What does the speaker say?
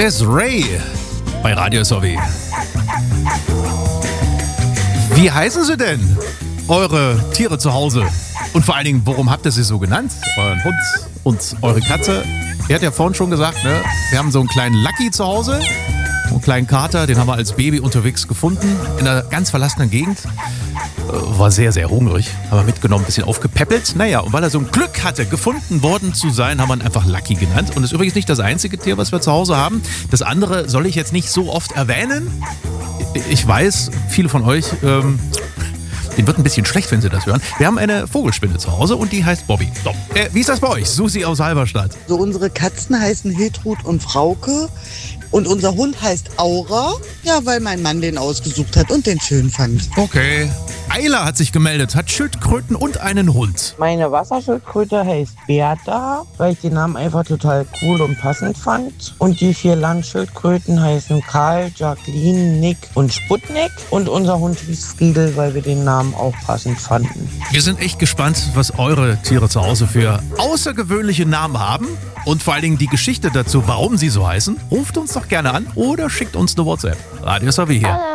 Der ist Ray bei Radio SOW. Wie heißen sie denn, eure Tiere zu Hause? Und vor allen Dingen, warum habt ihr sie so genannt? Euren Hund und eure Katze. Er hat ja vorhin schon gesagt, ne? Wir haben so einen kleinen Lucky zu Hause. Einen kleinen Kater, den haben wir als Baby unterwegs gefunden. In einer ganz verlassenen Gegend. War sehr, sehr hungrig. Haben wir mitgenommen, ein bisschen aufgepäppelt. Naja, und weil er so ein Glück hatte, gefunden worden zu sein, haben wir ihn einfach Lucky genannt. Und ist übrigens nicht das einzige Tier, was wir zu Hause haben. Das andere soll ich jetzt nicht so oft erwähnen. Ich weiß, viele von euch, denen wird ein bisschen schlecht, wenn sie das hören. Wir haben eine Vogelspinne zu Hause und die heißt Bobby. So, wie ist das bei euch? Susi aus Halberstadt. So, unsere Katzen heißen Hiltrud und Frauke. Und unser Hund heißt Aura, ja, weil mein Mann den ausgesucht hat und den schön fand. Okay. Ayla hat sich gemeldet, hat Schildkröten und einen Hund. Meine Wasserschildkröte heißt Bertha, weil ich den Namen einfach total cool und passend fand. Und die 4 Landschildkröten heißen Karl, Jacqueline, Nick und Sputnik. Und unser Hund hieß Friedel, weil wir den Namen auch passend fanden. Wir sind echt gespannt, was eure Tiere zu Hause für außergewöhnliche Namen haben. Und vor allen Dingen die Geschichte dazu, warum sie so heißen. Ruft uns doch gerne an oder schickt uns eine WhatsApp. Radio SOW hier.